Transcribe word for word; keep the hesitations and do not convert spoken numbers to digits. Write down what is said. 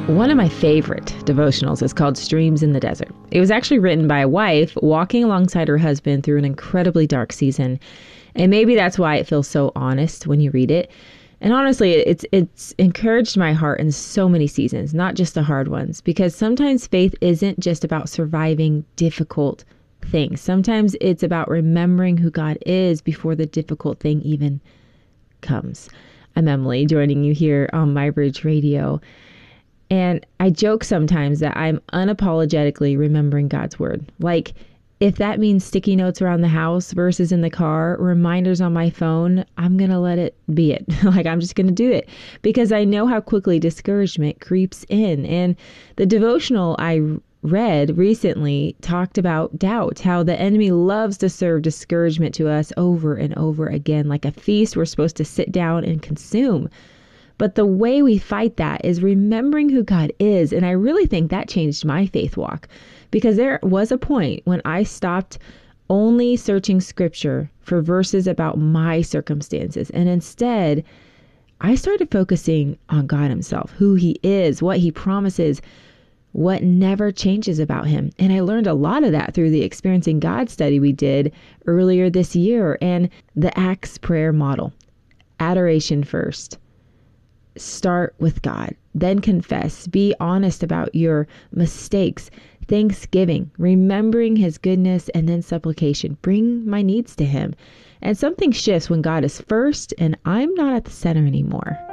One of my favorite devotionals is called Streams in the Desert. It was actually written by a wife walking alongside her husband through an incredibly dark season. And maybe that's why it feels so honest when you read it. And honestly, it's it's encouraged my heart in so many seasons, not just the hard ones, because sometimes faith isn't just about surviving difficult things. Sometimes it's about remembering who God is before the difficult thing even comes. I'm Emily, joining you here on My Bridge Radio. And I joke sometimes that I'm unapologetically remembering God's word. Like, if that means sticky notes around the house versus in the car, reminders on my phone, I'm going to let it be it. Like, I'm just going to do it because I know how quickly discouragement creeps in. And the devotional I read recently talked about doubt, how the enemy loves to serve discouragement to us over and over again, like a feast we're supposed to sit down and consume. But the way we fight that is remembering who God is. And I really think that changed my faith walk, because there was a point when I stopped only searching scripture for verses about my circumstances. And instead, I started focusing on God himself, who he is, what he promises, what never changes about him. And I learned a lot of that through the Experiencing God study we did earlier this year and the Acts prayer model. Adoration first. Start with God, then confess, be honest about your mistakes, thanksgiving, remembering his goodness, and then supplication. Bring my needs to him. And something shifts when God is first and I'm not at the center anymore.